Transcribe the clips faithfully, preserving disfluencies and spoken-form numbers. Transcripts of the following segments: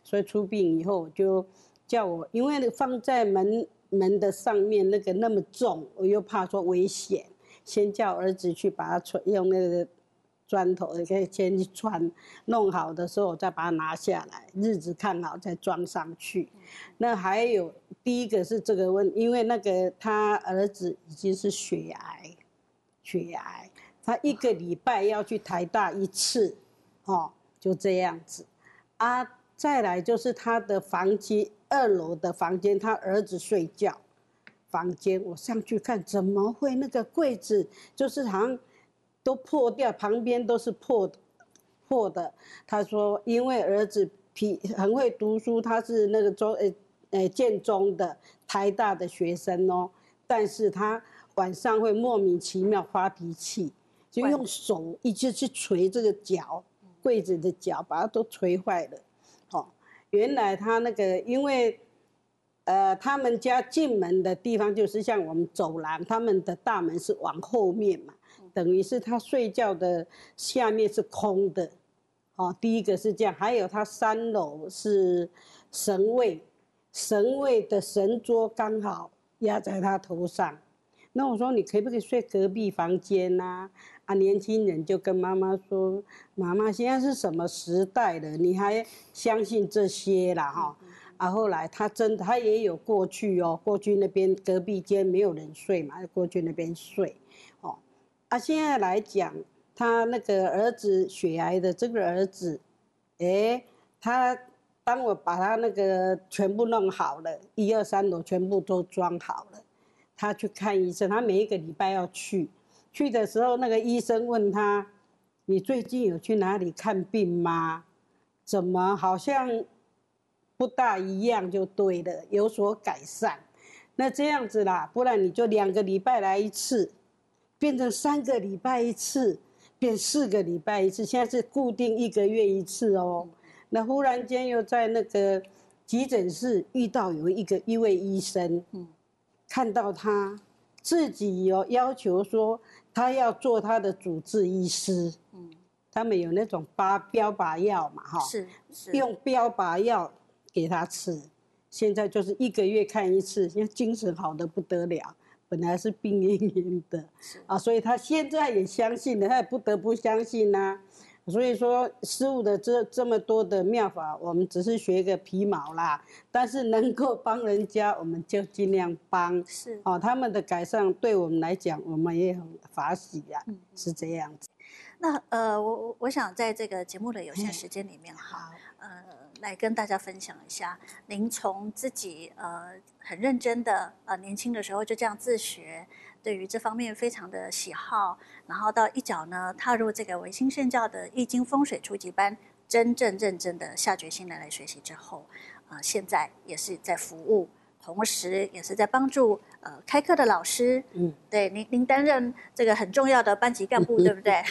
所以出殡以后我就叫我，因为放在门门的上面那个那么重，我又怕说危险，先叫儿子去把它穿用那个砖头可以先去穿，弄好的时候我再把它拿下来，日子看好再装上去。那还有第一个是这个问，因为那个他儿子已经是血癌，血癌，他一个礼拜要去台大一次，哦，就这样子。啊，再来就是他的房间，二楼的房间，他儿子睡觉房间，我上去看，怎么会那个柜子就是好像都破掉，旁边都是破的破的。他说，因为儿子皮很会读书，他是那个中呃呃建中的台大的学生哦，但是他晚上会莫名其妙发脾气，就用手一直去捶这个脚。柜子的脚把它都捶坏了，哦，原来他那个因为，呃，他们家进门的地方就是像我们走廊，他们的大门是往后面嘛，等于是他睡觉的下面是空的，哦，第一个是这样，还有他三楼是神位，神位的神桌刚好压在他头上，那我说你可不可以睡隔壁房间啊？啊，年轻人就跟妈妈说：“妈妈，现在是什么时代了？你还相信这些啦？哈！”啊，后来他真的，他也有过去哦，过去那边隔壁间没有人睡嘛，过去那边睡，哦，啊，现在来讲，他那个儿子血癌的这个儿子，哎，他当我把他那个全部弄好了，一二三楼全部都装好了，他去看医生，他每一个礼拜要去。去的时候，那个医生问他：“你最近有去哪里看病吗？怎么好像不大一样就对了，有所改善。那这样子啦，不然你就两个礼拜来一次，变成三个礼拜一次，变四个礼拜一次，现在是固定一个月一次哦。那忽然间又在那个急诊室遇到有一个一位医生，嗯，看到他自己有要求说。”他要做他的主治医师，嗯，他们有那种标标靶药嘛，哈， 是是， 用标靶药给他吃，现在就是一个月看一次，现在精神好得不得了，本来是病恹恹的，啊，所以他现在也相信了，他也不得不相信呐、啊。所以说，师父的这这么多的妙法，我们只是学个皮毛啦，但是能够帮人家，我们就尽量帮。 是哦，他们的改善对我们来讲，我们也很法喜呀、啊嗯，是这样子。 那呃，我我想在这个节目的有限时间里面哈，呃，来跟大家分享一下，您从自己呃很认真的呃年轻的时候就这样自学。对于这方面非常的喜好，然后到一脚呢踏入这个维新圣教的易经风水初级班，真正认真的下决心来来学习之后，呃，现在也是在服务，同时也是在帮助呃开课的老师。嗯，对，您您担任这个很重要的班级干部，对不对？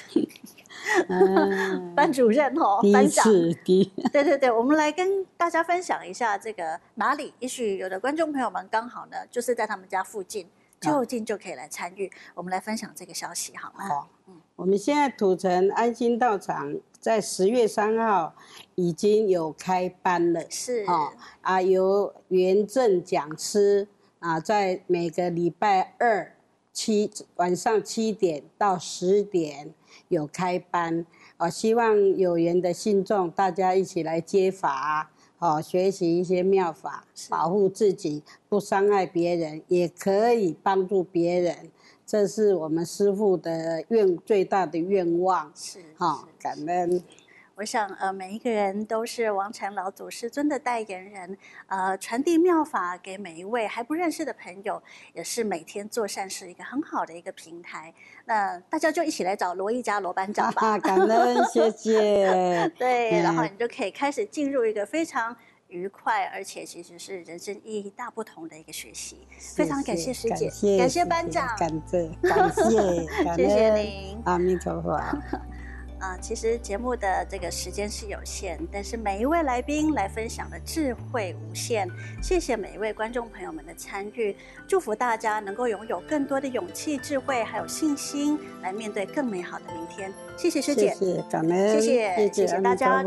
班主任哦，班长。对对对，我们来跟大家分享一下这个哪里，也许有的观众朋友们刚好呢，就是在他们家附近。就近就可以来参与，我们来分享这个消息好吗？ 好，嗯，我们现在土城安心道场在十月三号已经有开班了， 是哦啊，由元正讲师啊，在每个礼拜二七晚上七点到十点有开班，啊，希望有缘的信众大家一起来接法。哦，学习一些妙法，保护自己，不伤害别人，也可以帮助别人，这是我们师父的愿最大的愿望。 是， 哈、哦，感恩。 我想，呃，每一个人都是王禅老祖师尊的代言人，呃，传递妙法给每一位还不认识的朋友，也是每天做善事一个很好的一个平台。那大家就一起来找罗一家罗班长吧。 啊、感恩，谢谢。 对，然后你就可以开始进入一个非常愉快，而且其实是人生意义大不同的一个学习。非常感谢师姐， 感谢感谢班长， 感谢感谢，感谢谢您， 阿弥陀佛。 啊、呃，其实节目的这个时间是有限，但是每一位来宾来分享的智慧无限。谢谢每一位观众朋友们的参与，祝福大家能够拥有更多的勇气、智慧，还有信心，来面对更美好的明天。谢谢师姐， 谢谢感恩， 谢谢，谢谢大家。